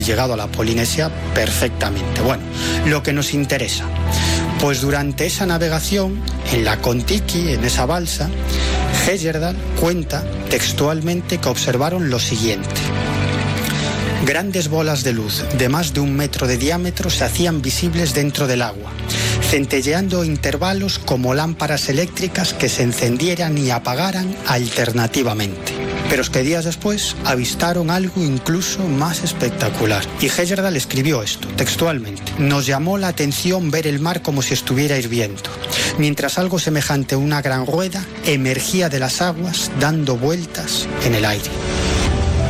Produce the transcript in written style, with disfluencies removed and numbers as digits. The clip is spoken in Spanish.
llegado a la Polinesia perfectamente. Bueno, lo que nos interesa, pues durante esa navegación en la Kon-Tiki, en esa balsa, Heyerdahl cuenta textualmente que observaron lo siguiente: grandes bolas de luz de más de 1 metro de diámetro se hacían visibles dentro del agua, centelleando intervalos como lámparas eléctricas que se encendieran y apagaran alternativamente. Pero es que días después avistaron algo incluso más espectacular. Y Heyerdahl escribió esto, textualmente: nos llamó la atención ver el mar como si estuviera hirviendo, mientras algo semejante a una gran rueda emergía de las aguas dando vueltas en el aire.